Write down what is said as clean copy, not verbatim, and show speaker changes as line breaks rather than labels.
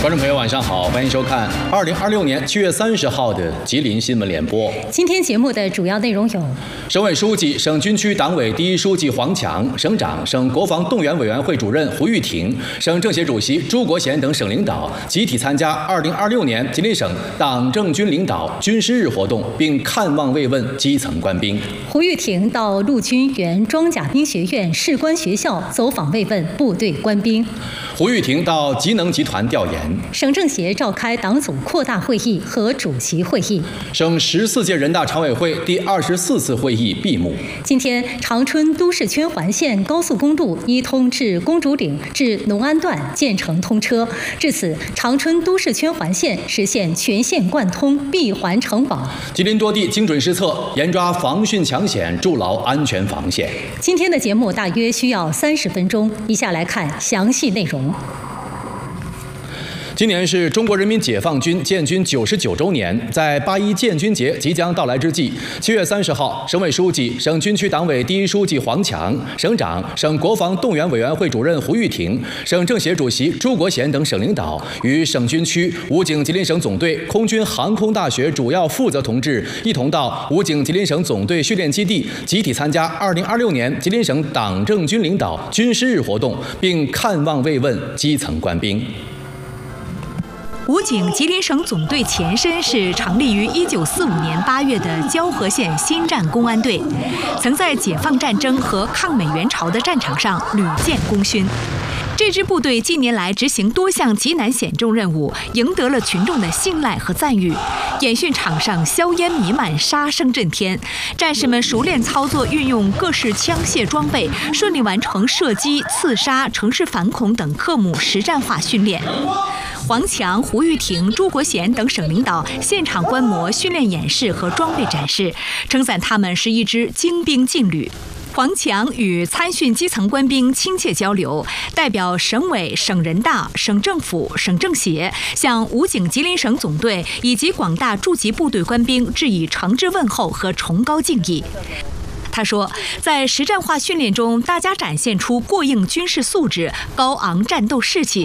观众朋友，晚上好，欢迎收看2026年7月30号的吉林新闻联播。
今天节目的主要内容有：
省委书记、省军区党委第一书记黄强，省长、省国防动员委员会主任胡玉婷，省政协主席朱国贤等省领导集体参加2026年吉林省党政军领导军事日活动，并看望慰问基层官兵。
胡玉婷到陆军原装甲兵学院士官学校走访慰问部队官兵。
胡玉婷到吉能集团调研。
省政协召开党组扩大会议和主席会议。
省14届人大常委会第24次会议闭幕。
今天，长春都市圈环线高速公路一通至公主岭至农安段建成通车，至此，长春都市圈环线实现全线贯通，闭环成保。
吉林多地精准施策，严抓防汛抢险，筑牢安全防线。
今天的节目大约需要30分钟，以下来看详细内容。
今年是中国人民解放军建军99周年，在8·1建军节即将到来之际，7月30号，省委书记、省军区党委第一书记黄强，省长、省国防动员委员会主任胡玉婷，省政协主席朱国贤等省领导与省军区武警吉林省总队空军航空大学主要负责同志一同到武警吉林省总队训练基地集体参加2026年吉林省党政军领导军事日活动，并看望慰问基层官兵。
武警吉林省总队前身是成立于1945年8月的蛟河县新站公安队，曾在解放战争和抗美援朝的战场上屡建功勋。这支部队近年来执行多项极难险重任务，赢得了群众的信赖和赞誉。演训场上硝烟弥漫，杀声震天，战士们熟练操作运用各式枪械装备，顺利完成射击、刺杀、城市反恐等科目实战化训练。黄强、胡玉婷、朱国贤等省领导现场观摩训练演示和装备展示，称赞他们是一支精兵劲旅。黄强与参训基层官兵亲切交流，代表省委、省人大、省政府、省政协向武警吉林省总队以及广大驻吉部队官兵致以诚挚问候和崇高敬意。他说，在实战化训练中，大家展现出过硬军事素质、高昂战斗士气，